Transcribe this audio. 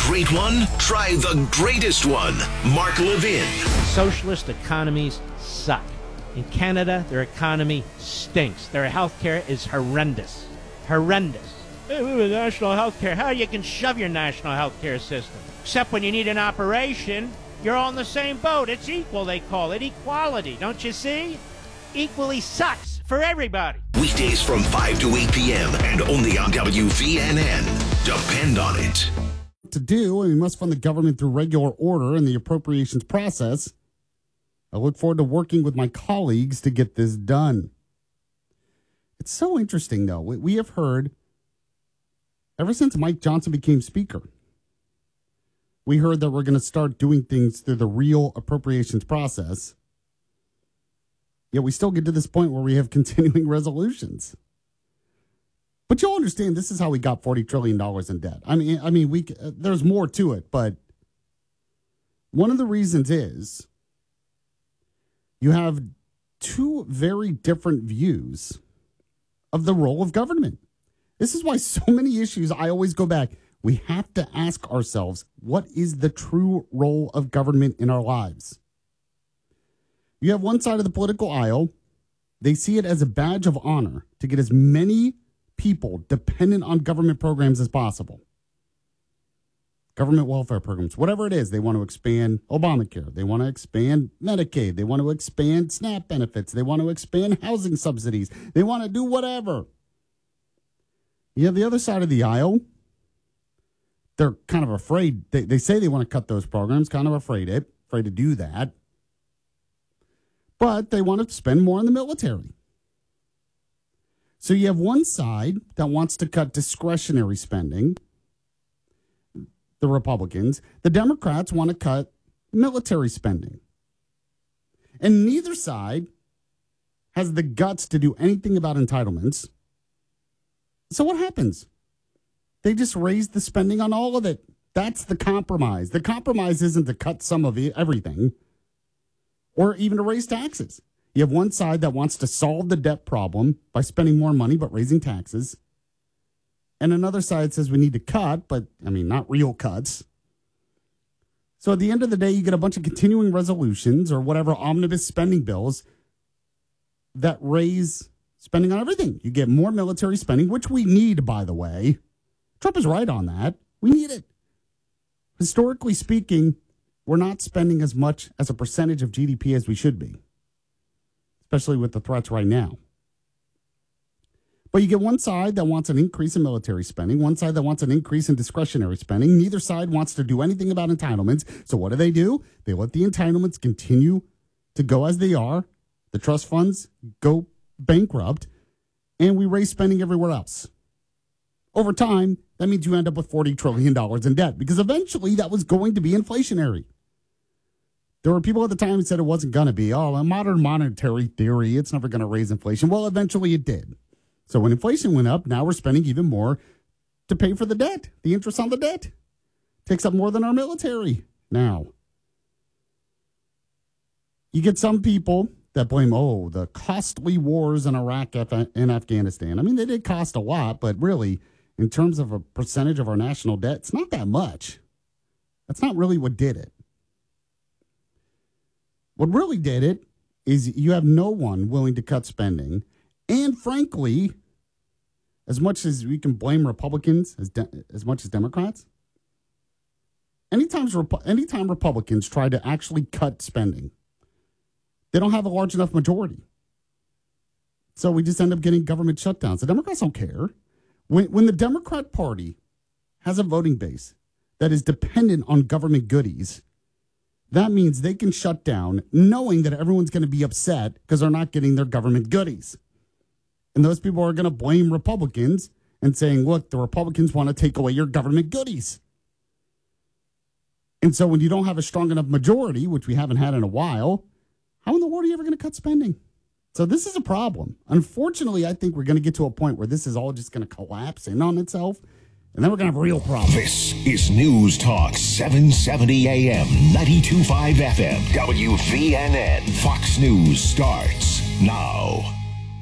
great one? Try the greatest one. Mark Levin. Socialist economies suck. In Canada, their economy stinks. Their healthcare is horrendous. Horrendous. Hey, we have national healthcare. How you can shove your national healthcare system? Except when you need an operation, you're all in the same boat. It's equal, they call it. Equality, don't you see? Equally sucks for everybody. Weekdays from 5 to 8 p.m. and only on WVNN. Depend on it. To do, and we must fund the government through regular order in the appropriations process. I look forward to working with my colleagues to get this done. It's so interesting, though. We have heard, ever since Mike Johnson became Speaker, we heard that we're going to start doing things through the real appropriations process. Yet we still get to this point where we have continuing resolutions. But you'll understand this is how we got $40 trillion in debt. I mean, there's more to it, but one of the reasons is you have two very different views of the role of government. This is why so many issues, I always go back. We have to ask ourselves, what is the true role of government in our lives? You have one side of the political aisle. They see it as a badge of honor to get as many people dependent on government programs as possible. Government welfare programs, whatever it is. They want to expand Obamacare. They want to expand Medicaid. They want to expand SNAP benefits. They want to expand housing subsidies. They want to do whatever. You have the other side of the aisle. They're kind of afraid. They say they want to cut those programs, kind of afraid to do that. But they want to spend more on the military. So you have one side that wants to cut discretionary spending, the Republicans. The Democrats want to cut military spending. And neither side has the guts to do anything about entitlements. So what happens? They just raise the spending on all of it. That's the compromise. The compromise isn't to cut some of everything or even to raise taxes. You have one side that wants to solve the debt problem by spending more money but raising taxes. And another side says we need to cut, but, not real cuts. So at the end of the day, you get a bunch of continuing resolutions or whatever omnibus spending bills that raise spending on everything. You get more military spending, which we need, by the way. Trump is right on that. We need it. Historically speaking, we're not spending as much as a percentage of GDP as we should be, especially with the threats right now. But you get one side that wants an increase in military spending, one side that wants an increase in discretionary spending. Neither side wants to do anything about entitlements. So what do? They let the entitlements continue to go as they are. The trust funds go bankrupt, and we raise spending everywhere else. Over time, that means you end up with $40 trillion in debt, because eventually that was going to be inflationary. There were people at the time who said it wasn't going to be. Oh, a modern monetary theory, it's never going to raise inflation. Well, eventually it did. So when inflation went up, now we're spending even more to pay for the debt. The interest on the debt takes up more than our military now. You get some people that blame, the costly wars in Iraq and Afghanistan. They did cost a lot, but really, in terms of a percentage of our national debt, it's not that much. That's not really what did it. What really did it is you have no one willing to cut spending. And frankly, as much as we can blame Republicans as much as Democrats, anytime Republicans try to actually cut spending, they don't have a large enough majority. So we just end up getting government shutdowns. The Democrats don't care. When the Democrat Party has a voting base that is dependent on government goodies, that means they can shut down knowing that everyone's going to be upset because they're not getting their government goodies. And those people are going to blame Republicans and saying, look, the Republicans want to take away your government goodies. And so when you don't have a strong enough majority, which we haven't had in a while, how in the world are you ever going to cut spending? So this is a problem. Unfortunately, I think we're going to get to a point where this is all just going to collapse in on itself, and then we're going to have real problems. This is News Talk 770 AM, 92.5 FM, WVNN. Fox News starts now.